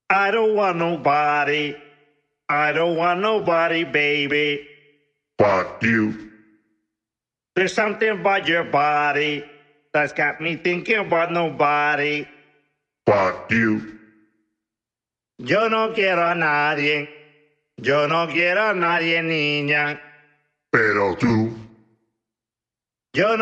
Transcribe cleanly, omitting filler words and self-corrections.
I don't want nobody. I don't want nobody, baby. Fuck you. There's something about your body that's got me thinking about nobody. Fuck you. Yo no quiero a nadie. Yo no quiero a nadie, niña. Pero tú. Yo